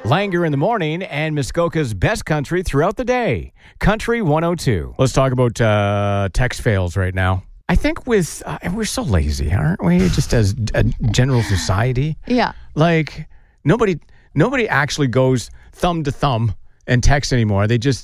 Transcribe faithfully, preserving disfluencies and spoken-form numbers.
Langer in the morning and Muskoka's best country throughout the day. Country one oh two. Let's talk about uh, text fails right now. I think with, uh, we're so lazy, aren't we? Just as a general society. Yeah. Like, nobody, nobody actually goes thumb to thumb and text anymore. They just